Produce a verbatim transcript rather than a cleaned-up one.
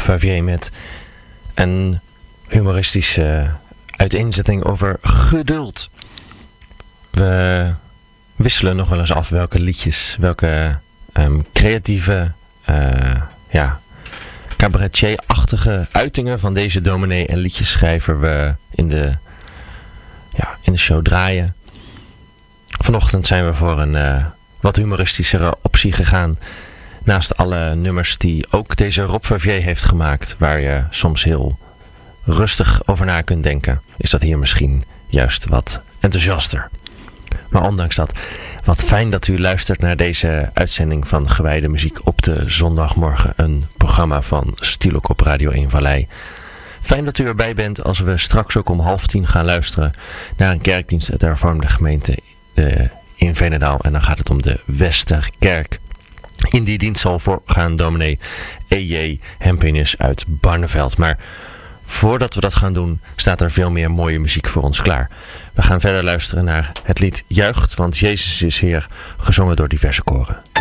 Favier met een humoristische uiteenzetting over geduld. We wisselen nog wel eens af welke liedjes, welke um, creatieve, uh, ja, cabaretier-achtige uitingen van deze dominee en liedjesschrijver we in de, ja, in de show draaien. Vanochtend zijn we voor een uh, wat humoristischere optie gegaan. Naast alle nummers die ook deze Rob Favier heeft gemaakt, waar je soms heel rustig over na kunt denken, is dat hier misschien juist wat enthousiaster. Maar ondanks dat, wat fijn dat u luistert naar deze uitzending van Gewijde Muziek op de zondagmorgen. Een programma van Stilok op Radio één Vallei. Fijn dat u erbij bent als we straks ook om half tien gaan luisteren naar een kerkdienst uit de hervormde gemeente uh, in Veenendaal. En dan gaat het om de Westerkerk. In die dienst zal voorgaan dominee E J Hempinus uit Barneveld. Maar voordat we dat gaan doen, staat er veel meer mooie muziek voor ons klaar. We gaan verder luisteren naar het lied Juicht, want Jezus is Heer, gezongen door diverse koren.